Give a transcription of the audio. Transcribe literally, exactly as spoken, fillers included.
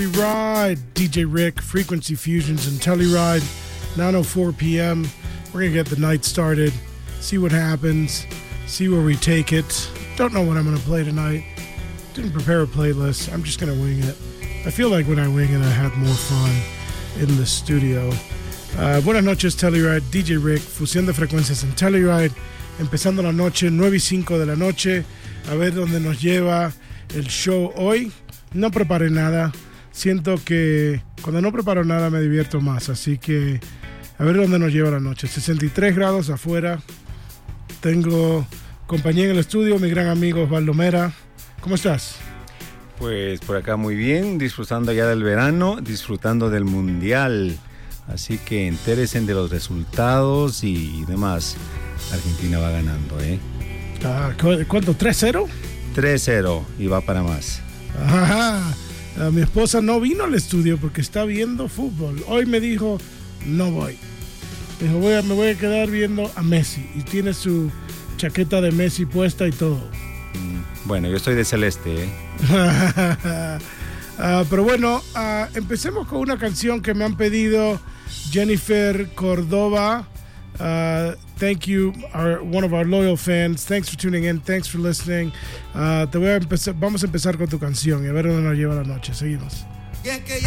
Telluride, D J Rick, Frequency Fusions and Telluride, nine oh four p.m. We're going to get the night started, see what happens, see where we take it. Don't know what I'm going to play tonight. Didn't prepare a playlist. I'm just going to wing it. I feel like when I wing it, I have more fun in the studio. Uh, buenas noches, Telluride, D J Rick, fusión de frecuencias en Telluride, empezando la noche, nueve y cinco de la noche, a ver dónde nos lleva el show hoy. No preparé nada, siento que cuando no preparo nada me divierto más, así que a ver dónde nos lleva la noche. sesenta y tres grados afuera, tengo compañía en el estudio, mi gran amigo Osvaldo Mera. ¿Cómo estás? Pues por acá muy bien, disfrutando ya del verano, disfrutando del mundial. Así que entéresen de los resultados y demás. Argentina va ganando, ¿eh? Ah, ¿cuánto? ¿tres cero? tres cero y va para más. Ajá. Uh, mi esposa no vino al estudio porque está viendo fútbol. Hoy me dijo, no voy. Me dijo, voy a, me voy a quedar viendo a Messi. Y tiene su chaqueta de Messi puesta y todo. Mm, bueno, yo estoy de celeste, ¿eh? uh, pero bueno, uh, empecemos con una canción que me han pedido Jennifer Cordova. Uh, thank you, our, one of our loyal fans. Thanks for tuning in. Thanks for listening. Uh, te voy a empezar, vamos a empezar con tu canción y a ver dónde nos lleva la noche. Seguimos. Y es que